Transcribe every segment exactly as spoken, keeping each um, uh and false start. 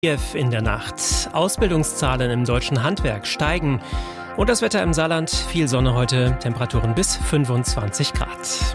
Kiew in der Nacht. Ausbildungszahlen im deutschen Handwerk steigen. Und das Wetter im Saarland, viel Sonne heute, Temperaturen bis fünfundzwanzig Grad.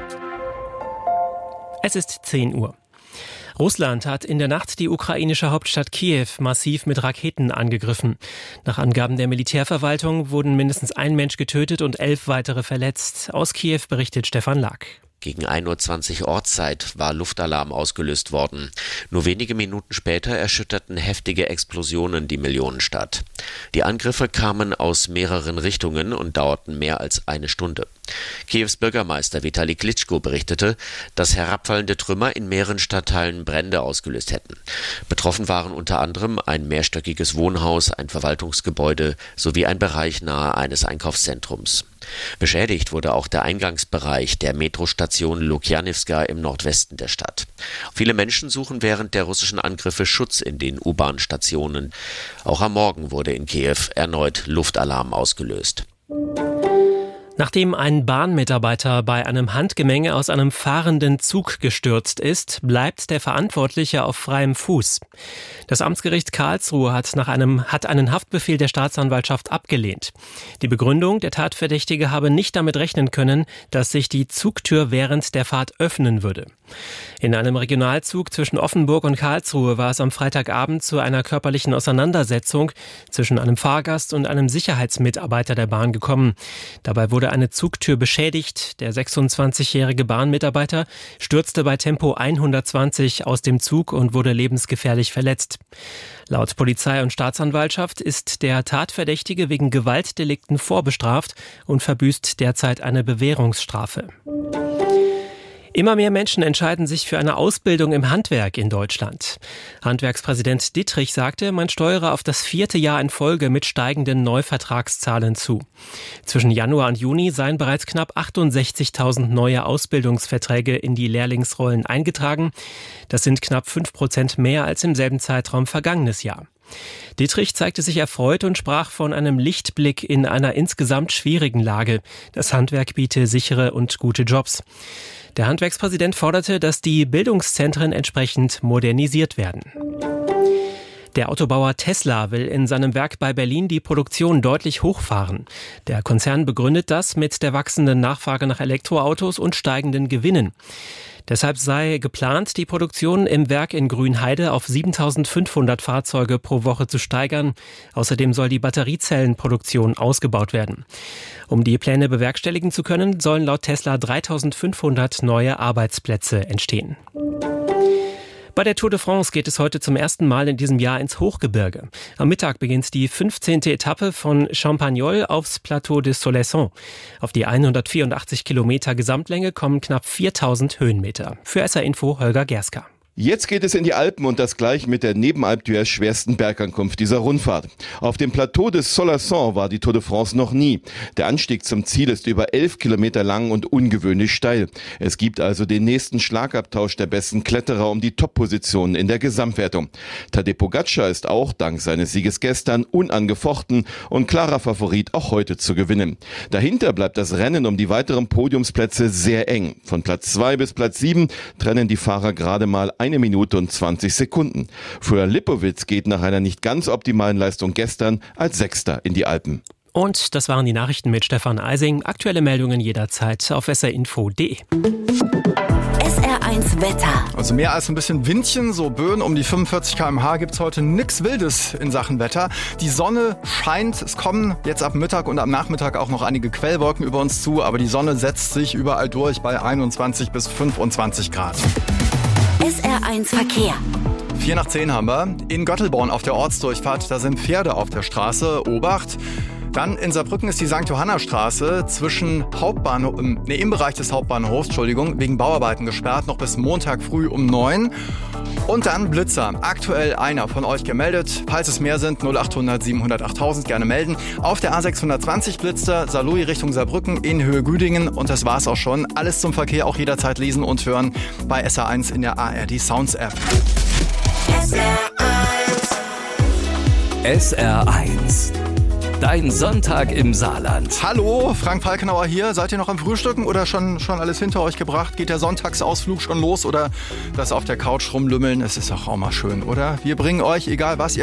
Es ist zehn Uhr. Russland hat in der Nacht die ukrainische Hauptstadt Kiew massiv mit Raketen angegriffen. Nach Angaben der Militärverwaltung wurden mindestens ein Mensch getötet und elf weitere verletzt. Aus Kiew berichtet Stefan Lack. Gegen ein Uhr zwanzig Ortszeit war Luftalarm ausgelöst worden. Nur wenige Minuten später erschütterten heftige Explosionen die Millionenstadt. Die Angriffe kamen aus mehreren Richtungen und dauerten mehr als eine Stunde. Kiews Bürgermeister Vitali Klitschko berichtete, dass herabfallende Trümmer in mehreren Stadtteilen Brände ausgelöst hätten. Betroffen waren unter anderem ein mehrstöckiges Wohnhaus, ein Verwaltungsgebäude sowie ein Bereich nahe eines Einkaufszentrums. Beschädigt wurde auch der Eingangsbereich der Metrostation Lukjanivska im Nordwesten der Stadt. Viele Menschen suchen während der russischen Angriffe Schutz in den U-Bahn-Stationen. Auch am Morgen wurde in Kiew erneut Luftalarm ausgelöst. Nachdem ein Bahnmitarbeiter bei einem Handgemenge aus einem fahrenden Zug gestürzt ist, bleibt der Verantwortliche auf freiem Fuß. Das Amtsgericht Karlsruhe hat nach einem, hat einen Haftbefehl der Staatsanwaltschaft abgelehnt. Die Begründung, der Tatverdächtige habe nicht damit rechnen können, dass sich die Zugtür während der Fahrt öffnen würde. In einem Regionalzug zwischen Offenburg und Karlsruhe war es am Freitagabend zu einer körperlichen Auseinandersetzung zwischen einem Fahrgast und einem Sicherheitsmitarbeiter der Bahn gekommen. Dabei wurde eine Zugtür beschädigt. Der sechsundzwanzigjährige Bahnmitarbeiter stürzte bei Tempo hundertzwanzig aus dem Zug und wurde lebensgefährlich verletzt. Laut Polizei und Staatsanwaltschaft ist der Tatverdächtige wegen Gewaltdelikten vorbestraft und verbüßt derzeit eine Bewährungsstrafe. Immer mehr Menschen entscheiden sich für eine Ausbildung im Handwerk in Deutschland. Handwerkspräsident Dittrich sagte, man steuere auf das vierte Jahr in Folge mit steigenden Neuvertragszahlen zu. Zwischen Januar und Juni seien bereits knapp achtundsechzigtausend neue Ausbildungsverträge in die Lehrlingsrollen eingetragen. Das sind knapp fünf Prozent mehr als im selben Zeitraum vergangenes Jahr. Dittrich zeigte sich erfreut und sprach von einem Lichtblick in einer insgesamt schwierigen Lage. Das Handwerk biete sichere und gute Jobs. Der Handwerkspräsident forderte, dass die Bildungszentren entsprechend modernisiert werden. Der Autobauer Tesla will in seinem Werk bei Berlin die Produktion deutlich hochfahren. Der Konzern begründet das mit der wachsenden Nachfrage nach Elektroautos und steigenden Gewinnen. Deshalb sei geplant, die Produktion im Werk in Grünheide auf siebentausendfünfhundert Fahrzeuge pro Woche zu steigern. Außerdem soll die Batteriezellenproduktion ausgebaut werden. Um die Pläne bewerkstelligen zu können, sollen laut Tesla dreitausendfünfhundert neue Arbeitsplätze entstehen. Bei der Tour de France geht es heute zum ersten Mal in diesem Jahr ins Hochgebirge. Am Mittag beginnt die fünfzehnte Etappe von Champagnol aufs Plateau de Soleilson. Auf die hundertvierundachtzig Kilometer Gesamtlänge kommen knapp viertausend Höhenmeter. Für S R Info Holger Gerska. Jetzt geht es in die Alpen und das gleich mit der Nebenalp d'Huez schwersten Bergankunft dieser Rundfahrt. Auf dem Plateau des Soleilson war die Tour de France noch nie. Der Anstieg zum Ziel ist über elf Kilometer lang und ungewöhnlich steil. Es gibt also den nächsten Schlagabtausch der besten Kletterer um die Top-Positionen in der Gesamtwertung. Tadej Pogačar ist auch dank seines Sieges gestern unangefochten und klarer Favorit auch heute zu gewinnen. Dahinter bleibt das Rennen um die weiteren Podiumsplätze sehr eng. Von Platz zwei bis Platz sieben trennen die Fahrer gerade mal eine Minute und zwanzig Sekunden. Fröhr Lipowitz geht nach einer nicht ganz optimalen Leistung gestern als Sechster in die Alpen. Und das waren die Nachrichten mit Stefan Eising. Aktuelle Meldungen jederzeit auf s r info punkt d e. S R eins Wetter. Also mehr als ein bisschen Windchen, so Böen um die fünfundvierzig Kilometer pro Stunde gibt's heute nichts Wildes in Sachen Wetter. Die Sonne scheint, es kommen jetzt ab Mittag und am Nachmittag auch noch einige Quellwolken über uns zu, aber die Sonne setzt sich überall durch bei einundzwanzig bis fünfundzwanzig Grad. S R eins Verkehr. vier nach zehn haben wir. In Göttelborn auf der Ortsdurchfahrt, da sind Pferde auf der Straße. Obacht. Dann in Saarbrücken ist die Sankt Johanna Straße zwischen Hauptbahnhof, nee, im Bereich des Hauptbahnhofs, Entschuldigung, wegen Bauarbeiten gesperrt, noch bis Montag früh um neun. Und dann Blitzer. Aktuell einer von euch gemeldet. Falls es mehr sind, null achthundert siebenhundert achttausend gerne melden. Auf der A sechshundertzwanzig Blitzer, Saarlouis Richtung Saarbrücken in Höhe Güdingen. Und das war's auch schon. Alles zum Verkehr auch jederzeit lesen und hören bei S R eins in der A R D Sounds App. S R eins. S R eins. Dein Sonntag im Saarland. Hallo, Frank Falkenauer hier. Seid ihr noch am Frühstücken oder schon, schon alles hinter euch gebracht? Geht der Sonntagsausflug schon los oder das auf der Couch rumlümmeln? Es ist auch, auch mal schön, oder? Wir bringen euch, egal was ihr